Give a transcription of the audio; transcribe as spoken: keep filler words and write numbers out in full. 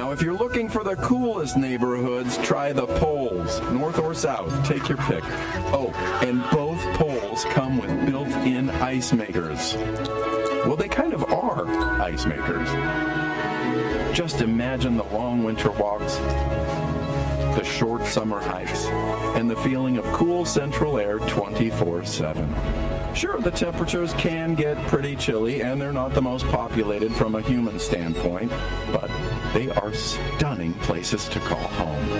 Now, if you're looking for the coolest neighborhoods, try the poles, north or south. Take your pick. Oh, and both poles come with built-in ice makers. Well, they kind of are ice makers. Just imagine the long winter walks, the short summer hikes, and the feeling of cool central air twenty-four seven. Sure, the temperatures can get pretty chilly, and they're not the most populated from a human standpoint, but they are stunning places to call home.